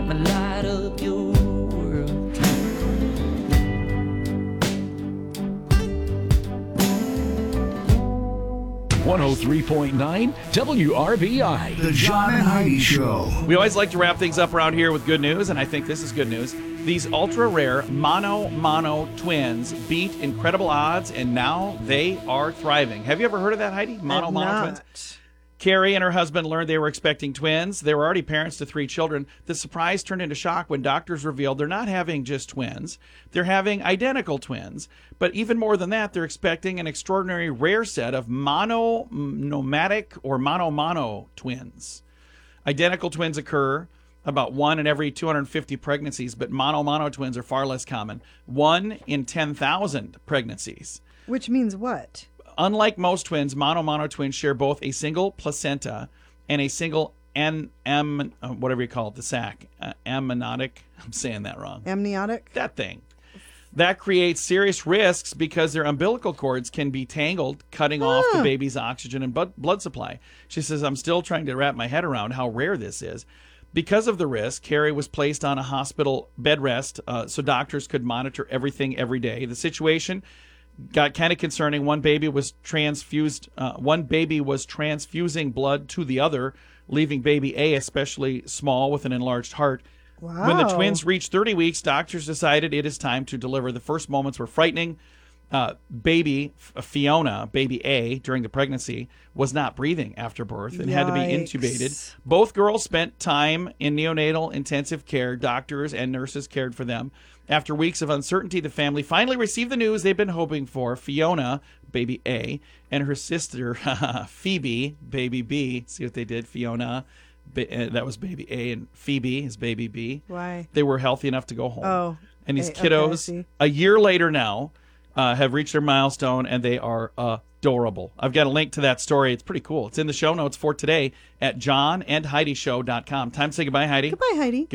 Let me light up your world too. 103.9 WRBI. The John and Heidi Show. We always like to wrap things up around here with good news, and I think this is good news. These ultra-rare mono twins beat incredible odds, and now they are thriving. Have you ever heard of that, Heidi? Mono twins? Carrie and her husband learned they were expecting twins. They were already parents to 3 children. The surprise turned into shock when doctors revealed they're not having just twins. They're having identical twins. But even more than that, they're expecting an extraordinary rare set of mononomadic or mono twins. Identical twins occur about 1 in every 250 pregnancies, but mono twins are far less common. 1 in 10,000 pregnancies. Which means what? Unlike most twins, mono twins share both a single placenta and a single whatever you call it, the sac. Amniotic. I'm saying that wrong. Amniotic? That thing. That creates serious risks because their umbilical cords can be tangled, cutting off the baby's oxygen and blood supply. She says, I'm still trying to wrap my head around how rare this is. Because of the risk, Carrie was placed on a hospital bed rest so doctors could monitor everything every day. The situation got kind of concerning. One baby was transfusing blood to the other, leaving baby A especially small with an enlarged heart. Wow. When the twins reached 30 weeks, doctors decided it is time to deliver. The first moments were frightening. Baby Fiona, baby A, during the pregnancy, was not breathing after birth and had to be intubated. Both girls spent time in neonatal intensive care. Doctors and nurses cared for them. After weeks of uncertainty, the family finally received the news they've been hoping for. Fiona, baby A, and her sister, Phoebe, baby B. See what they did? Fiona, that was baby A, and Phoebe is baby B. Why? They were healthy enough to go home. Oh. And these kiddos, a year later now, have reached their milestone, and they are adorable. I've got a link to that story. It's pretty cool. It's in the show notes for today at johnandheidishow.com. Time to say goodbye, Heidi. Goodbye, Heidi.